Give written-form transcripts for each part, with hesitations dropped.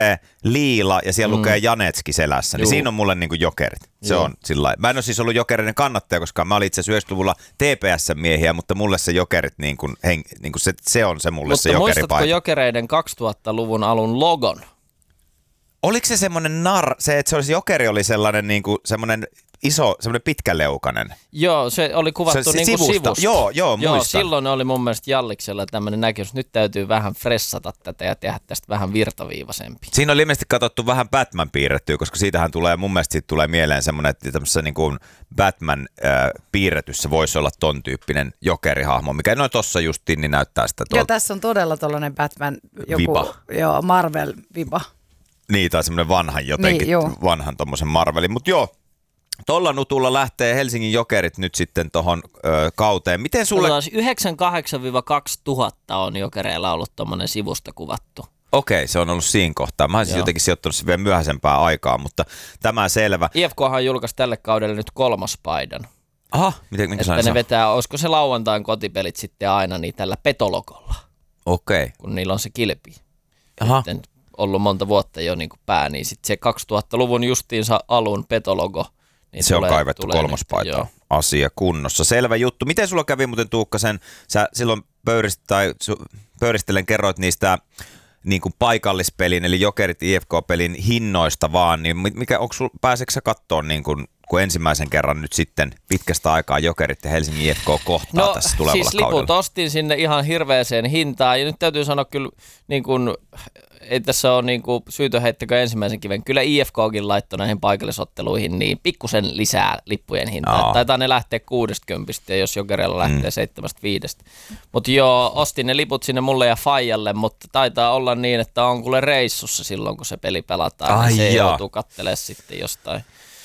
liila ja siellä lukee Janetski selässä, niin siinä on mulle niinku jokerit. Se on sillä. Mä en ole siis ollut jokereiden kannattaja, koska mä olin itse asiassa 90-luvulla TPS-miehiä, mutta mulle se jokerit, se on se mulle mutta se jokeripaita. Mutta muistatko jokereiden 2000-luvun alun logon? Oliko se semmoinen että se olisi jokeri oli sellainen niinku semmoinen iso, semmoinen pitkäleukainen? Joo, se oli kuvattu niin kuin sivusta. Joo, muistan. Silloin oli mun mielestä Jalliksella tämmöinen näkemys, nyt täytyy vähän fressata tätä ja tehdä tästä vähän virtaviivaisempi. Siinä oli ilmeisesti katsottu vähän Batman piirrettyä, koska siitähän tulee, mun mielestä siitä tulee mieleen semmoinen, että tämmöisessä niin kuin Batman piirretyssä voisi olla ton tyyppinen jokerihahmo, mikä noin tossa justiin niin näyttää sitä tuolta. Joo, tässä on todella tollainen Batman, joku Viba. Joo, Marvel-viba. Niin, tai semmoinen vanhan jotenkin, vanhan tommosen Marvelin, mutta joo. Tuolla nutulla lähtee Helsingin Jokerit nyt sitten tuohon kauteen. Miten sulle... 98-2000 on Jokereilla ollut tuommoinen sivusta kuvattu. Okei, se on ollut siinä kohtaa. Mä olisin jotenkin sijoittanut sen vielä myöhäisempää aikaa, mutta tämä selvä. IFKhan julkaisi tälle kaudelle nyt 3. paidan. Aha, minkä että ne vetää, olisiko se lauantain kotipelit sitten aina niin tällä petologolla. Okei. Kun niillä on se kilpi. Aha. Sitten ollut monta vuotta jo niin kuin pää, niin sitten se 2000-luvun justiinsa alun petologo. Niin se on kaivettu 3. paita. Asia kunnossa. Selvä juttu. Miten sulla kävi muuten Tuukka sen, sä silloin pöyristellen kerroit niistä niin kuin paikallispelin, eli Jokerit IFK-pelin hinnoista vaan, niin pääseekö sä katsoa niin kuin, kun ensimmäisen kerran nyt sitten pitkästä aikaa Jokerit ja Helsingin IFK kohtaa tässä tulevalla siis kaudella? Liput ostin sinne ihan hirveäseen hintaan, ja nyt täytyy sanoa kyllä, niin kuin, ei tässä ole niin kuin syytä heittäkö ensimmäisen kiven. Kyllä IFKkin laittoi näihin paikallisotteluihin niin pikkusen lisää lippujen hintaa. Taitaa ne lähteä 60, ja jos Jokerilla lähtee 75. Mutta joo, ostin ne liput sinne mulle ja Fajalle, mutta taitaa olla niin, että on kuule reissussa silloin, kun se peli pelataan. Niin se joutuu katselemaan sitten jostain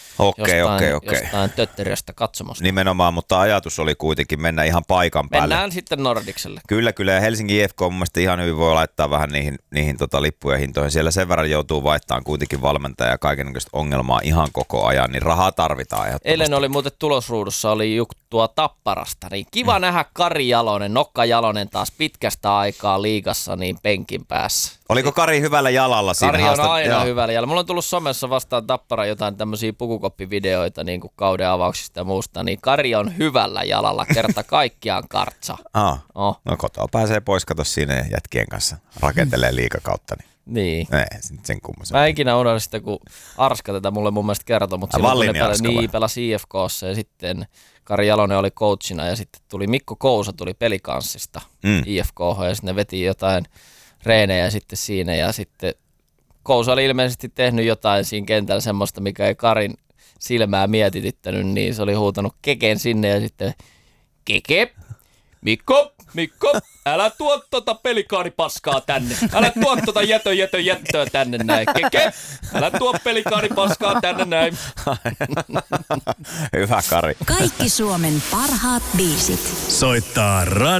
tötteriöstä katsomosta. Nimenomaan, mutta ajatus oli kuitenkin mennä ihan paikan päälle. Mennään sitten Nordicselle. Kyllä, ja Helsingin IFK mun mielestä ihan hyvin voi laittaa vähän niihin lippujen hintoihin. Siellä sen verran joutuu vaihtamaan kuitenkin valmentaja ja kaikennäköistä ongelmaa ihan koko ajan, niin rahaa tarvitaan ehdottomasti. Eilen oli muuten tulosruudussa oli juttua Tapparasta, niin kiva nähdä Kari Jalonen, Nokka Jalonen taas pitkästä aikaa liigassa niin penkin päässä. Oliko Kari hyvällä jalalla siinä? Kari on aina hyvällä jalalla. Mulla on tullut somessa vastaan Tappara jotain tämmöisiä pukukoppivideoita niin kuin kauden avauksista ja muusta, niin Kari on hyvällä jalalla kerta kaikkiaan kartsa. No kotoa pääsee pois, kato siinä jätkien kanssa rakentelee liigakautta. Niin. Sen kummoisen. Mä en ikinä unohda sitä, kun Arska tätä mulle mun mielestä kertoi, mutta silloin kun pelasi IFK:ssa ja sitten Kari Jalonen oli coachina ja sitten tuli Mikko Kousa tuli pelikanssista IFK:hon ja sitten ne veti jotain reenejä sitten siinä ja sitten Kousa oli ilmeisesti tehnyt jotain siinä kentällä semmoista, mikä ei Karin silmää mietityttänyt, niin se oli huutanut Keken sinne ja sitten Keke, Mikko, älä tuo tota pelikaanipaskaa tänne. Älä tuo tota jättöä tänne näin. Keke, älä tuo pelikaanipaskaa tänne näin. Hyvä Kari. Kaikki Suomen parhaat biisit. Soittaa